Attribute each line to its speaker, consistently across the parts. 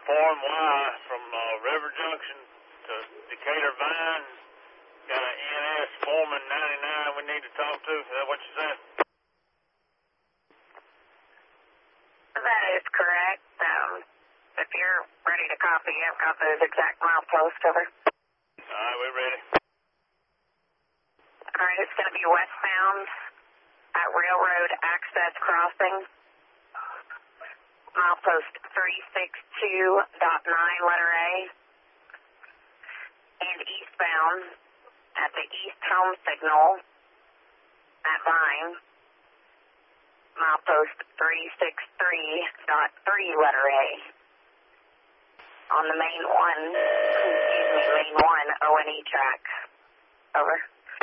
Speaker 1: Form Y from River Junction to Decatur Vine. Got an NS Foreman 99 we need to talk to. Is that what you said?
Speaker 2: That is correct. If you're ready to copy, I've got those exact mileposts over.
Speaker 1: All right, we're ready.
Speaker 2: All right, it's going to be westbound at Railroad Access Crossing. Milepost 362.9, letter A. And eastbound at the East Home Signal at Vine. Milepost 363.3, letter A. On the main one, main 1 O&E track. Over.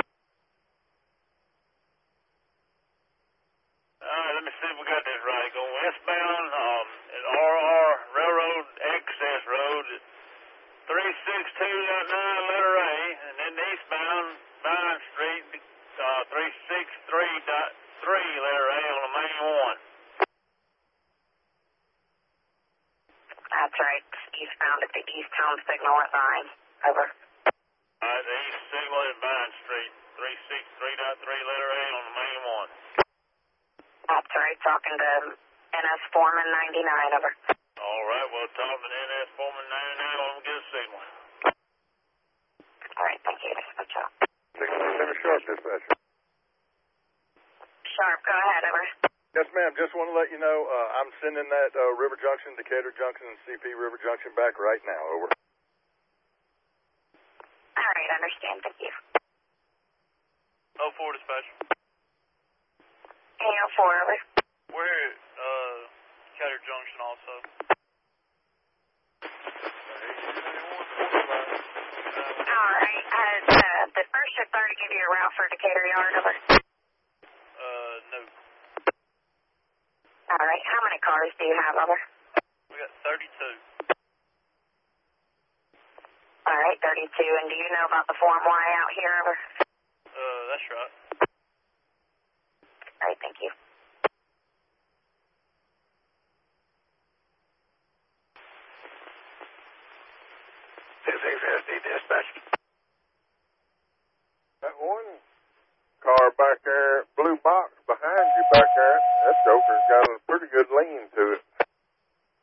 Speaker 1: Alright, let me see if we got this right. Going westbound at RR Railroad Access Road at 362.9, letter A, and then eastbound Vine Street 363.3, letter A on the main 1.
Speaker 2: That's right. Eastbound at the East Home Signal at Vine. Over.
Speaker 1: Alright, the East Signal at Vine Street 363.3, letter A on the main 1.
Speaker 2: That's right. Talking to NS Foreman 99. Over.
Speaker 1: Alright, we'll talk to NS Foreman 99 when we get a signal.
Speaker 2: All right, thank you. Good job.
Speaker 3: 67 Sharp, dispatcher.
Speaker 2: Sharp, go ahead. Over.
Speaker 3: Yes, ma'am. Just want to let you know I'm sending that River Junction, Decatur Junction, and CP River Junction back right now. Over.
Speaker 2: All right, understand. Thank you.
Speaker 1: 04 dispatcher.
Speaker 2: AO4, over.
Speaker 1: We're at Decatur Junction also.
Speaker 2: All right. Has the first shift already give you a route for Decatur Yard? Over.
Speaker 1: No.
Speaker 2: All right. How many cars do you have? Over.
Speaker 1: We got 32.
Speaker 2: All right, 32. And do you know about the Form Y out here? Over.
Speaker 1: That's right.
Speaker 2: All right, thank you.
Speaker 3: This is SD dispatch.